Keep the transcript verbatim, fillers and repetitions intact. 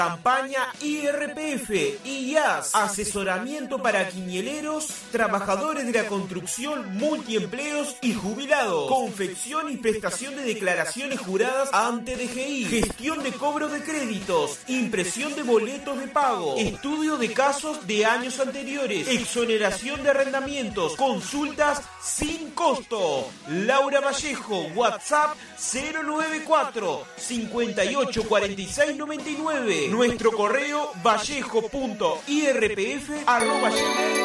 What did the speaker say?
Campaña I R P F y I A S, asesoramiento para quiñeleros, trabajadores de la construcción, multiempleos y jubilados, confección y prestación de declaraciones juradas ante D G I, gestión de cobro de créditos, impresión de boletos de pago, estudio de casos de años anteriores, exoneración de arrendamientos, consultas sin costo. Laura Vallejo, WhatsApp cero nueve cuatro, cincuenta y ocho, cuarenta y seis, noventa y nueve. Nuestro correo vallejo punto i r p f arroba gmail